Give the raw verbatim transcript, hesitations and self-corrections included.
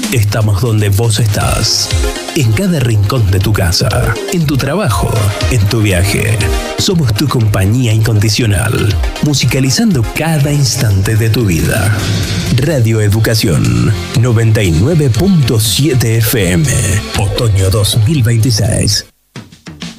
Estamos donde vos estás. En cada rincón de tu casa, en tu trabajo, en tu viaje. Somos tu compañía incondicional, musicalizando cada instante de tu vida. Radio Educación noventa y nueve punto siete F M, otoño dos mil veintiséis.